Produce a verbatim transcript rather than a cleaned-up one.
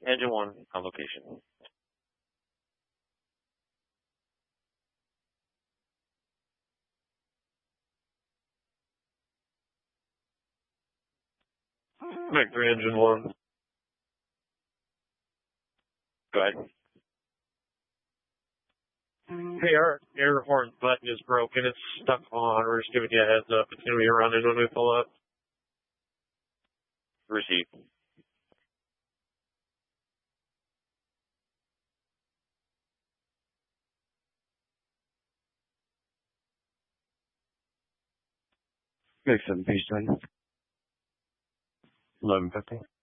Engine one on location. Make three engine one. Go ahead. Hey, our air horn button is broken. It's stuck on. We're just giving you a heads up. It's going to be running when we pull up. Receive. Make seven page ten. Eleven fifty.